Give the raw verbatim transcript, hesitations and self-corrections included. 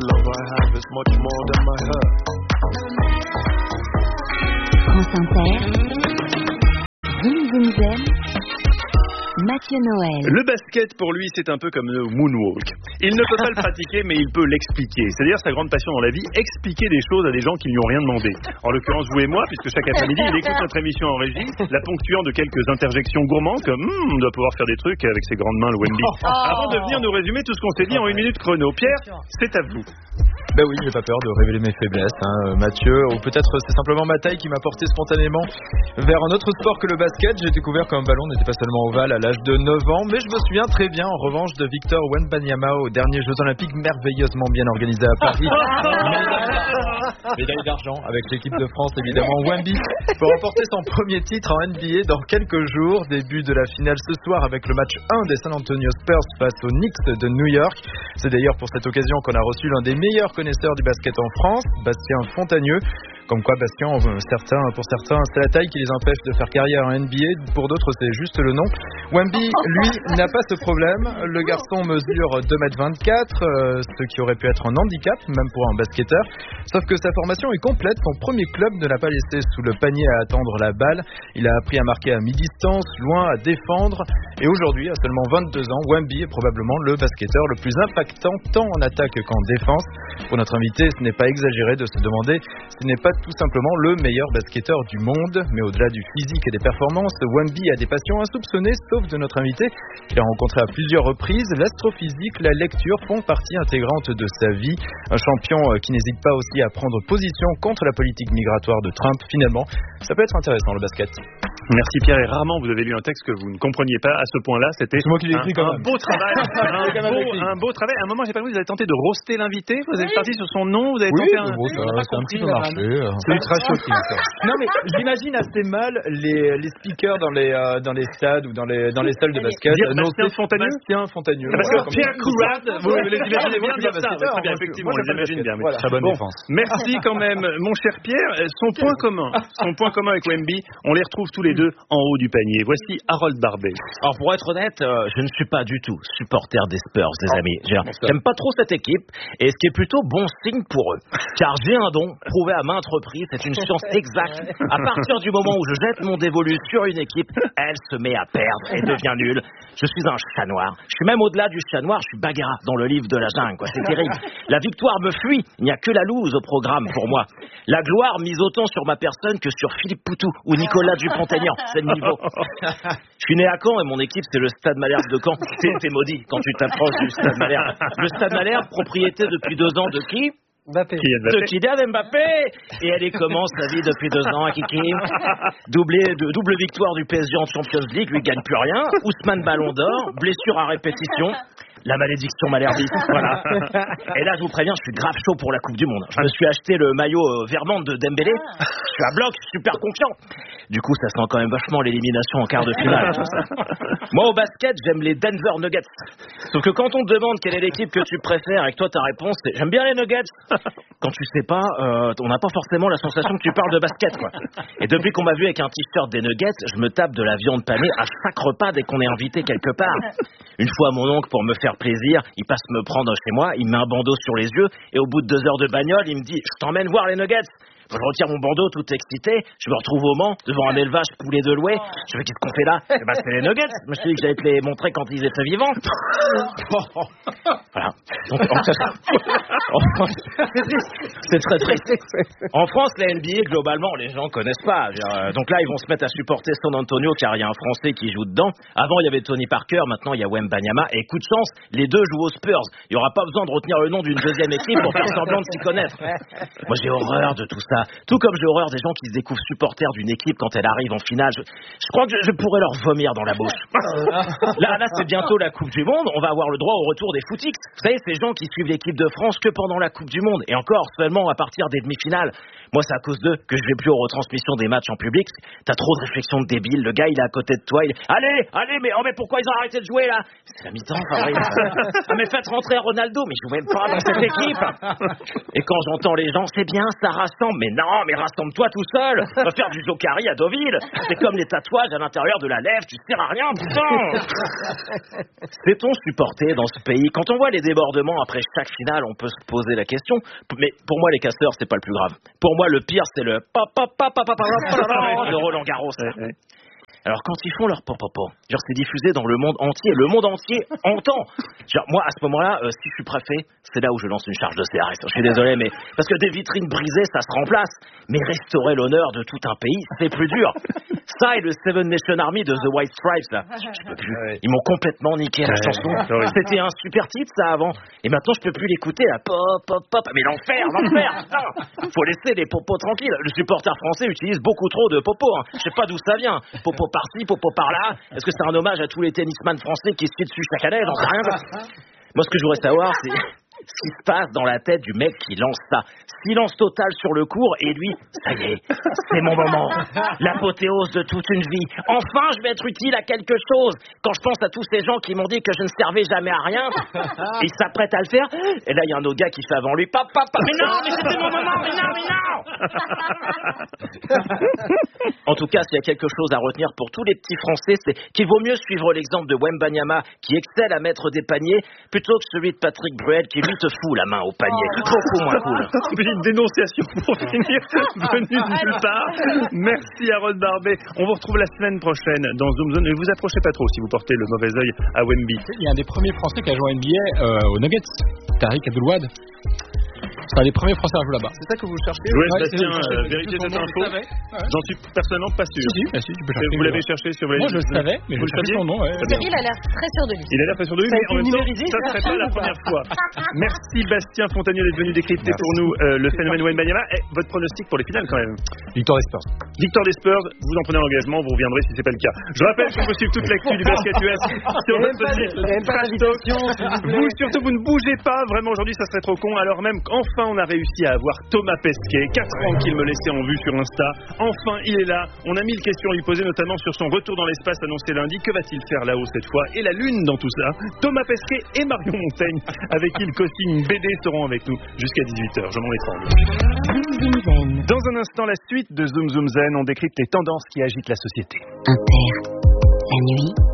love I have is much more than my hurt. France Inter, Zoom Zoom Zoom, Mathieu Noël. Le basket, pour lui, c'est un peu comme le moonwalk. Il ne peut pas le pratiquer, mais il peut l'expliquer. C'est-à-dire sa grande passion dans la vie, expliquer des choses à des gens qui ne lui ont rien demandé. En l'occurrence, vous et moi, puisque chaque après-midi, il écoute notre émission en régie, la ponctuant de quelques interjections gourmandes, comme hm, on doit pouvoir faire des trucs avec ses grandes mains, le Wemby. Oh. Avant de venir nous résumer tout ce qu'on s'est dit en une minute chrono. Pierre, c'est à vous. Ben oui, j'ai pas peur de révéler mes faiblesses, hein, Mathieu. Ou peut-être c'est simplement ma taille qui m'a porté spontanément vers un autre sport que le basket. J'ai découvert qu'un ballon n'était pas seulement ovale à l'âge de neuf ans, mais je me souviens très bien en revanche de Victor Wembanyama aux derniers Jeux Olympiques merveilleusement bien organisés à Paris. Médaille d'argent avec l'équipe de France évidemment. Wemby peut remporter son premier titre en N B A dans quelques jours. Début de la finale ce soir avec le match un des San Antonio Spurs face aux Knicks de New York. C'est d'ailleurs pour cette occasion qu'on a reçu l'un des meilleurs connaisseurs du basket en France, Bastien Fontagneux. Comme quoi, Bastien, certains, pour certains, c'est la taille qui les empêche de faire carrière en N B A. Pour d'autres, c'est juste le nom. Wemby, lui, n'a pas ce problème. Le garçon mesure deux mètres vingt-quatre, euh, ce qui aurait pu être un handicap, même pour un basketteur. Sauf que sa formation est complète. Son premier club ne l'a pas laissé sous le panier à attendre la balle. Il a appris à marquer à mi-distance, loin, à défendre. Et aujourd'hui, à seulement vingt-deux ans, Wemby est probablement le basketteur le plus impactant, tant en attaque qu'en défense. Pour notre invité, ce n'est pas exagéré de se demander s'il n'est pas tout simplement le meilleur basketteur du monde. Mais au-delà du physique et des performances, Wemby a des passions insoupçonnées, sauf de notre invité, qu'il a rencontré à plusieurs reprises. L'astrophysique, la lecture font partie intégrante de sa vie. Un champion qui n'hésite pas aussi à prendre position contre la politique migratoire de Trump. Finalement, ça peut être intéressant le basket. Merci Pierre, et rarement vous avez lu un texte que vous ne compreniez pas à ce point-là. C'était c'est moi qui l'ai écrit un, quand un même. beau travail, un, beau, un beau travail. À un moment, j'ai pas compris, vous avez tenté de roaster l'invité. Vous êtes oui. parti sur son nom. Vous avez oui, tenté un. Bon, ça, pas ça compris, a un petit peu marché. C'est ultra shocking. Ça. Non mais j'imagine assez mal les, les speakers dans les euh, dans les stades ou dans les dans les salles de basket. Dire Bastien Fontagneux. Bastien Fontagneux. Parce que Pierre Courade, vous les imaginez bien dire ça. Très bien, effectivement, on les imagine bien. Très bonne défense. Merci quand même, mon cher Pierre. Son point commun, son point commun avec Wemby, on les retrouve tous les deux en haut du panier. Voici Harold Barbet. Alors pour être honnête, euh, je ne suis pas du tout supporter des Spurs, des oh, amis. Genre, j'aime pas trop cette équipe, et ce qui est plutôt bon signe pour eux. Car j'ai un don, prouvé à maintes reprises, c'est une science exacte. À partir du moment où je jette mon dévolu sur une équipe, elle se met à perdre et devient nulle. Je suis un chat noir. Je suis même au-delà du chat noir, je suis Bagheera dans le livre de la jungle, quoi. C'est terrible. La victoire me fuit, il n'y a que la loose au programme pour moi. La gloire mise autant sur ma personne que sur Philippe Poutou ou Nicolas Dupont-Aignan, c'est le niveau. Je suis né à Caen et mon équipe c'est le Stade Malherbe de Caen. T'es maudit quand tu t'approches du Stade Malherbe. Le Stade Malherbe, propriété depuis deux ans de qui ? Mbappé. De Kylian Mbappé. Et elle commence sa vie depuis deux ans à Kiki. Doublé, de, double victoire du P S G en Champions League, lui gagne plus rien. Ousmane Ballon d'Or, blessure à répétition. La malédiction malherbiste, voilà. Et là, je vous préviens, je suis grave chaud pour la Coupe du Monde. Je me suis acheté le maillot euh, Vermont de Dembélé. Je suis à bloc, je suis super confiant. Du coup, ça sent quand même vachement l'élimination en quart de finale. Moi, au basket, j'aime les Denver Nuggets. Sauf que quand on te demande quelle est l'équipe que tu préfères et que toi, ta réponse, c'est j'aime bien les Nuggets. Quand tu sais pas, euh, on n'a pas forcément la sensation que tu parles de basket, quoi. Et depuis qu'on m'a vu avec un t-shirt des Nuggets, je me tape de la viande panée à chaque repas dès qu'on est invité quelque part. Une fois, mon oncle, pour me faire plaisir, il passe me prendre chez moi, il met un bandeau sur les yeux et au bout de deux heures de bagnole, il me dit « Je t'emmène voir les Nuggets ». Je retire mon bandeau tout excité, je me retrouve au Mans devant un élevage poulet de loué. Je fais qu'est-ce qu'on fait là? Eh ben, c'est les Nuggets. Je me suis dit que j'allais te les montrer quand ils étaient vivants. Voilà. Donc, en... c'est très triste. En France, la N B A, globalement, les gens connaissent pas. Donc là, ils vont se mettre à supporter San Antonio car il y a un Français qui joue dedans. Avant, il y avait Tony Parker, maintenant il y a Wembanyama. Et coup de chance, les deux jouent aux Spurs. Il n'y aura pas besoin de retenir le nom d'une deuxième équipe pour faire semblant de s'y connaître. Moi, j'ai horreur de tout ça. Tout comme j'ai horreur des gens qui se découvrent supporters d'une équipe quand elle arrive en finale. Je, je crois que je, je pourrais leur vomir dans la bouche. Là, là, c'est bientôt la Coupe du Monde. On va avoir le droit au retour des footix. Vous savez, ces gens qui suivent l'équipe de France que pendant la Coupe du Monde. Et encore seulement à partir des demi-finales. Moi, c'est à cause d'eux que je vais plus aux retransmissions des matchs en public. T'as trop de réflexions de débiles. Le gars, il est à côté de toi. Il est... Allez, allez, mais, oh, mais pourquoi ils ont arrêté de jouer, là? C'est la mi-temps, pareil. Ah, mais faites rentrer Ronaldo. Mais je joue même pas dans cette équipe. Et quand j'entends les gens, c'est bien, ça rassemble. mais non, mais rassemble-toi tout seul. Va faire du Zokari à Deauville. C'est comme les tatouages à l'intérieur de la lèvre, tu sers à rien, putain. Sait-on supporter dans ce pays? Quand on voit les débordements après chaque finale, on peut se poser la question. Mais pour moi, les casseurs, c'est pas le plus grave. Pour moi, le pire, c'est le pa pa pa pa pa pa pa de Roland Garros. Alors quand ils font leur popopo, genre c'est diffusé dans le monde entier, le monde entier entend. Genre moi à ce moment-là, euh, si je suis préfet, c'est là où je lance une charge de C R S. Je suis désolé, mais parce que des vitrines brisées, ça se remplace. Mais restaurer l'honneur de tout un pays, c'est plus dur. Ça et le Seven Nation Army de The White Stripes là, je peux plus. Ils m'ont complètement niqué la chanson. C'était un super titre ça avant, et maintenant je peux plus l'écouter là. Pop pop pop. Mais l'enfer, l'enfer. Putain. Faut laisser les popos tranquilles. Le supporter français utilise beaucoup trop de popos. Hein. Je sais pas d'où ça vient. Popo par-ci, popo par-là. Est-ce que c'est un hommage à tous les tennisman français qui se tirent dessus chaque année? J'en sais rien. Moi, ce que je voudrais savoir, c'est ce qui se passe dans la tête du mec qui lance ça. Silence total sur le court et lui, ça y est, c'est mon moment. L'apothéose de toute une vie. Enfin, je vais être utile à quelque chose. Quand je pense à tous ces gens qui m'ont dit que je ne servais jamais à rien, ils s'apprêtent à le faire. Et là, il y a un autre gars qui fait avant lui. Papa, papa, mais non, mais c'était mon moment, mais non, mais non. En tout cas, s'il y a quelque chose à retenir pour tous les petits Français, c'est qu'il vaut mieux suivre l'exemple de Wembanyama qui excelle à mettre des paniers plutôt que celui de Patrick Bruel qui lui te fout la main au panier. Beaucoup moins cool. Une dénonciation pour finir, venue de nulle part. Merci Harold Barbet. On vous retrouve la semaine prochaine dans Zoom Zone. Ne vous approchez pas trop si vous portez le mauvais œil à Wemby. Il y a un des premiers Français qui a joué en N B A euh, aux Nuggets, Tariq Abdul-Wahad. C'est un des premiers Français à jouer là-bas. C'est ça que vous cherchez? Oui, ouais, Bastien, euh, vérifiez cette info. Ouais. J'en suis personnellement pas sûr. Si, si, si, tu peux chercher. Vous l'avez cherché sur Moi, je le savais, mais vous je cherchais son nom. Ouais. Cyril a l'air très sûr de lui. Il a l'air très sûr de lui, mais en même temps, ça ne serait pas la première fois. Merci Bastien Fontanier d'être venu décrypter pour nous euh, le phénomène Wembanyama. Et votre pronostic pour les finales quand même? Victoire des Spurs. Victoire des Spurs, vous en prenez l'engagement, vous reviendrez si c'est pas le cas. Je rappelle qu'on peut suivre toute l'actu du basket U S sur notre site Trash Talk. Vous surtout, vous ne bougez pas, vraiment aujourd'hui ça serait trop con, alors même qu'enfin on a réussi à avoir Thomas Pesquet, quatre ans qu'il me laissait en vue sur Insta. Enfin, il est là. On a mille questions à lui poser, notamment sur son retour dans l'espace annoncé lundi. Que va-t-il faire là-haut cette fois? Et la Lune dans tout ça. Thomas Pesquet et Marion Montaigne, avec qui il co-signe une B D, seront avec nous jusqu'à dix-huit heures. Je m'en étrangle. Zoom Zoom Zen. Dans un instant, la suite de Zoom Zoom Zen, on décrypte les tendances qui agitent la société. Inter. La nuit.